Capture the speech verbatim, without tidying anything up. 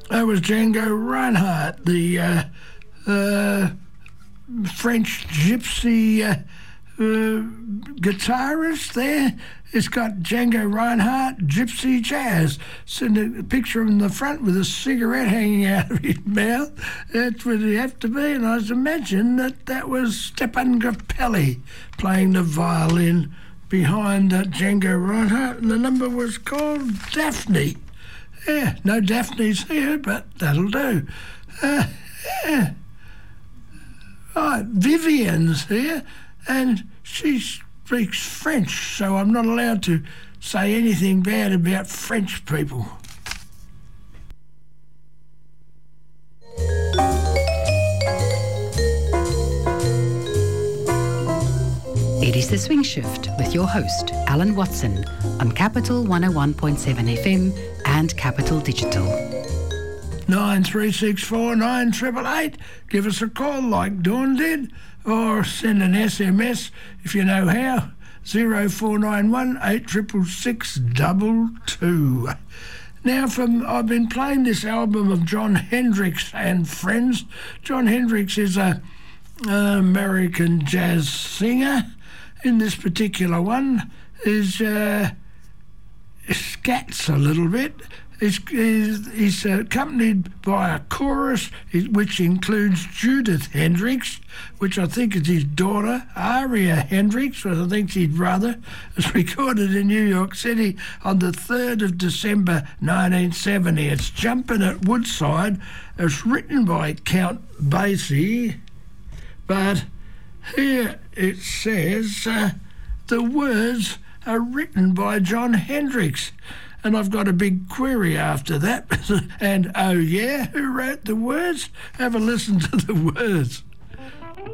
That was Django Reinhardt, the uh, uh, French gypsy uh, uh, guitarist there. It's got Django Reinhardt, Gypsy Jazz. Send a picture of him in the front with a cigarette hanging out of his mouth. That's what he have to be. And I was imagine that that was Stepan Grappelli playing the violin behind uh, Django Reinhardt, and the number was called Daphne. Yeah, no Daphne's here, but that'll do. Uh, yeah. Right, Vivian's here, and she speaks French, so I'm not allowed to say anything bad about French people. It is The Swing Shift with your host, Alan Watson, on Capital one oh one point seven F M and Capital Digital. nine three six four nine eight eight eight. Give us a call like Dawn did, or send an S M S if you know how. zero four nine one eight six six six two two. Now, from I've been playing this album of Jon Hendricks and Friends. Jon Hendricks is a, a American jazz singer. In this particular one, is uh, scats a little bit. He's, he's, he's accompanied by a chorus, which includes Judith Hendricks, which I think is his daughter, Aria Hendricks, which I think is his brother. It was recorded in New York City on the third of December nineteen seventy. It's Jumpin' at Woodside. It's written by Count Basie, but here it says uh, the words are written by Jon Hendricks. And I've got a big query after that. And, oh yeah, who wrote the words? Have a listen to the words.